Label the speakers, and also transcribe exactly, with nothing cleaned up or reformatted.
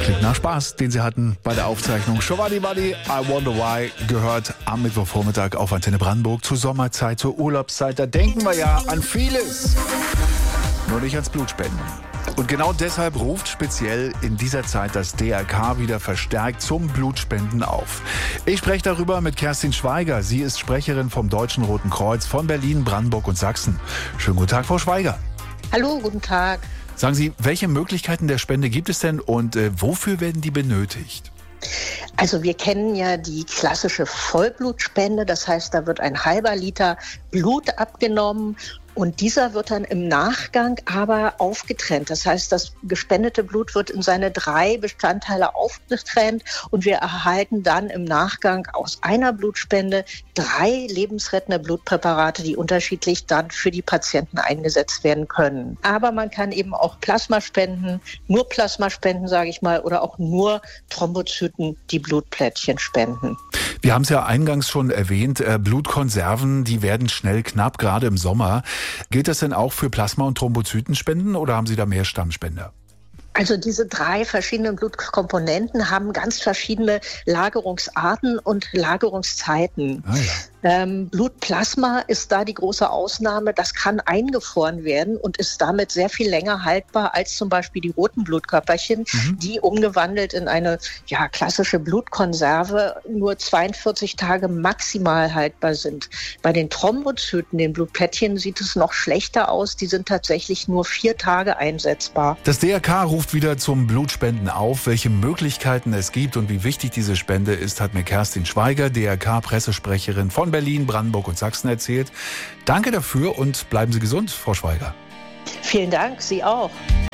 Speaker 1: Klingt nach Spaß, den Sie hatten bei der Aufzeichnung. Shawadi Wadi, I Wonder Why, gehört am Mittwochvormittag auf Antenne Brandenburg zur Sommerzeit, zur Urlaubszeit. Da denken wir ja an vieles, nur nicht ans Blutspenden. Und genau deshalb ruft speziell in dieser Zeit das D R K wieder verstärkt zum Blutspenden auf. Ich spreche darüber mit Kerstin Schweiger. Sie ist Sprecherin vom Deutschen Roten Kreuz von Berlin, Brandenburg und Sachsen. Schönen guten Tag, Frau Schweiger.
Speaker 2: Hallo, guten Tag.
Speaker 1: Sagen Sie, welche Möglichkeiten der Spende gibt es denn und äh, wofür werden die benötigt?
Speaker 2: Also wir kennen ja die klassische Vollblutspende, das heißt, da wird ein halber Liter Blut abgenommen und dieser wird dann im Nachgang aber aufgetrennt. Das heißt, das gespendete Blut wird in seine drei Bestandteile aufgetrennt und wir erhalten dann im Nachgang aus einer Blutspende drei lebensrettende Blutpräparate, die unterschiedlich dann für die Patienten eingesetzt werden können. Aber man kann eben auch Plasma spenden, nur Plasma spenden, sage ich mal, oder auch nur Thrombozyten, die Blutplättchen spenden.
Speaker 1: Wir haben es ja eingangs schon erwähnt, äh, Blutkonserven, die werden schnell knapp, gerade im Sommer. Gilt das denn auch für Plasma- und Thrombozytenspenden oder haben Sie da mehr Stammspender?
Speaker 2: Also diese drei verschiedenen Blutkomponenten haben ganz verschiedene Lagerungsarten und Lagerungszeiten. Ah, ja. ähm, Blutplasma ist da die große Ausnahme. Das kann eingefroren werden und ist damit sehr viel länger haltbar als zum Beispiel die roten Blutkörperchen, mhm. die umgewandelt in eine ja, klassische Blutkonserve nur zweiundvierzig Tage maximal haltbar sind. Bei den Thrombozyten, den Blutplättchen, sieht es noch schlechter aus. Die sind tatsächlich nur vier Tage einsetzbar.
Speaker 1: Das D R K ruft wieder zum Blutspenden auf. Welche Möglichkeiten es gibt und wie wichtig diese Spende ist, hat mir Kerstin Schweiger, D R K-Pressesprecherin von Berlin, Brandenburg und Sachsen erzählt. Danke dafür und bleiben Sie gesund, Frau Schweiger.
Speaker 2: Vielen Dank, Sie auch.